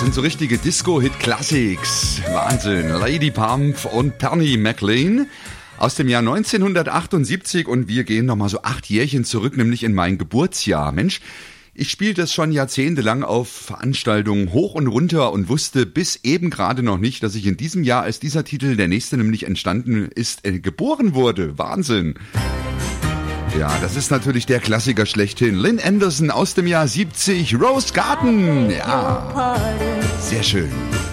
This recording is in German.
sind so richtige Disco-Hit-Classics. Wahnsinn. Lady Pump und Penny McLean aus dem Jahr 1978 und wir gehen nochmal so 8 Jährchen zurück, nämlich in mein Geburtsjahr. Mensch, ich spiele das schon jahrzehntelang auf Veranstaltungen hoch und runter und wusste bis eben gerade noch nicht, dass ich in diesem Jahr, als dieser Titel, der nächste nämlich entstanden ist, geboren wurde. Wahnsinn. Ja, das ist natürlich der Klassiker schlechthin. Lynn Anderson aus dem Jahr 70, Rose Garden. Ja, sehr schön.